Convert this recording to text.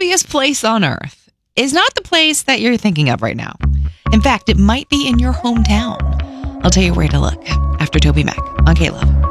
happiest place on earth is not the place that you're thinking of right now. In fact, it might be in your hometown. I'll tell you where to look after Toby Mac on K-Love.